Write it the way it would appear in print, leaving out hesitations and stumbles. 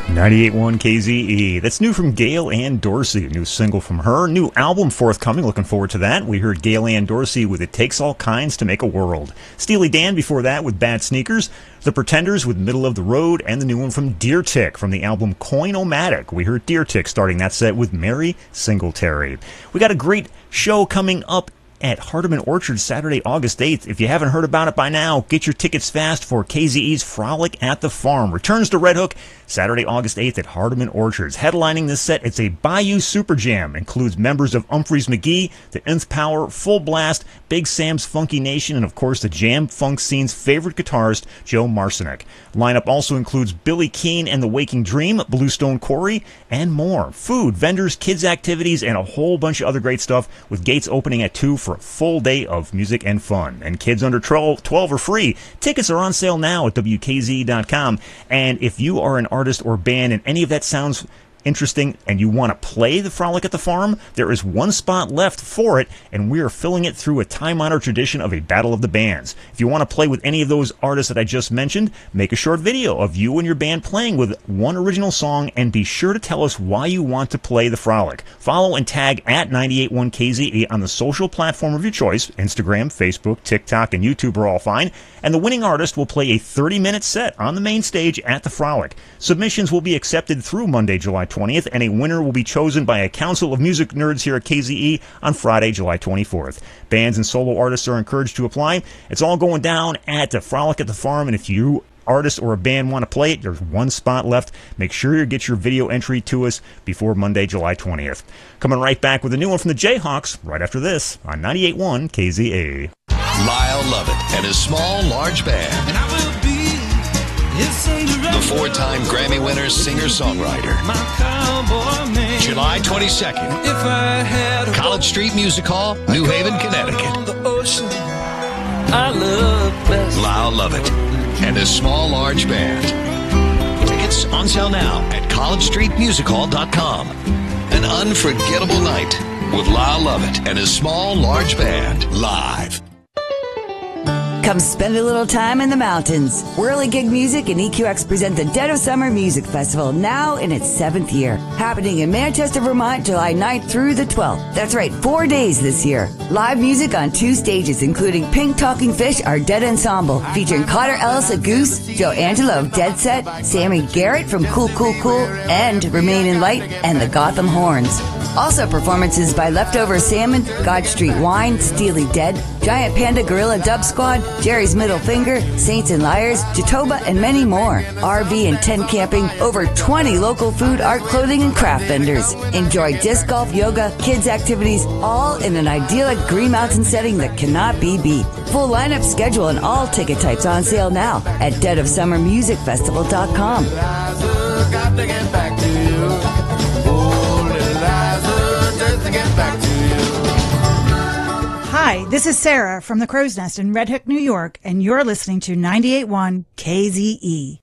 98.1 KZE. That's new from Gail Ann Dorsey. A new single from her. New album forthcoming. Looking forward to that. We heard Gail Ann Dorsey with It Takes All Kinds to Make a World. Steely Dan before that with Bad Sneakers. The Pretenders with Middle of the Road. And the new one from Deer Tick from the album Coin-O-Matic. We heard Deer Tick starting that set with Mary Singletary. We got a great show coming up at Hardeman Orchard Saturday, August 8th. If you haven't heard about it by now, get your tickets fast for KZE's Frolic at the Farm. Returns to Red Hook Saturday, August 8th at Hardeman Orchards. Headlining this set, it's a Bayou Super Jam. Includes members of Umphreys McGee, the Nth Power, Full Blast, Big Sam's Funky Nation, and of course the jam funk scene's favorite guitarist, Joe Marcinek. Lineup also includes Billy Keane and the Waking Dream, Bluestone Quarry, and more. Food, vendors, kids activities, and a whole bunch of other great stuff, with gates opening at 2 for a full day of music and fun. And kids under 12 are free. Tickets are on sale now at WKZ.com. And if you are an artist or band and any of that sounds interesting and you want to play the Frolic at the Farm, there is one spot left for it, and we are filling it through a time-honored tradition of a Battle of the Bands. If you want to play with any of those artists that I just mentioned, make a short video of you and your band playing with one original song, and be sure to tell us why you want to play the Frolic. Follow and tag at 98.1KZE on the social platform of your choice. Instagram, Facebook, TikTok, and YouTube are all fine. And the winning artist will play a 30-minute set on the main stage at the Frolic. Submissions will be accepted through Monday, July 20th, and a winner will be chosen by a council of music nerds here at KZE on Friday, July 24th. Bands and solo artists are encouraged to apply. It's all going down at the Frolic at the Farm, and if you artist or a band want to play it, there's one spot left. Make sure you get your video entry to us before Monday, July 20th. Coming right back with a new one from the Jayhawks right after this on 98.1 KZA. Lyle Lovett and his small, large band. And I will be the four-time Grammy winner, singer-songwriter. July 22nd, College Street Music Hall, New Haven, Connecticut. Lyle Lovett and his small, large band. Tickets on sale now at collegestreetmusichall.com. An unforgettable night with Lyle Lovett and his small, large band live. Come spend a little time in the mountains. Whirligig Music and EQX present the Dead of Summer Music Festival, now in its 7th year. Happening in Manchester, Vermont, July 9th through the 12th. That's right, 4 days this year. Live music on 2 stages, including Pink Talking Fish, our Dead Ensemble, featuring Cotter Ellis of Goose, Joe Angelo of Dead Set, Sammy Garrett from Cool Cool Cool, and Remain in Light, and the Gotham Horns. Also performances by Leftover Salmon, God Street Wine, Steely Dead, Giant Panda Gorilla Dub Squad, Jerry's Middle Finger, Saints and Liars, Jatoba, and many more. RV and tent camping, over 20 local food, art, clothing, and craft vendors. Enjoy disc golf, yoga, kids activities, all in an idyllic Green Mountain setting that cannot be beat. Full lineup schedule and all ticket types on sale now at deadofsummermusicfestival.com. Got to get back to you. Hi, this is Sarah from the Crow's Nest in Red Hook, New York, and you're listening to 98.1 KZE.